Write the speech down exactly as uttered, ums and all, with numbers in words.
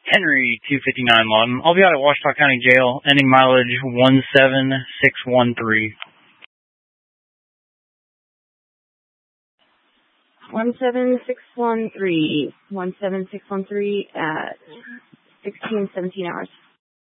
Henry two fifty-nine Lawton. I'll be out at Ouachita County Jail, ending mileage one seven six one three. one seven six one three. one seven six one three at sixteen seventeen hours.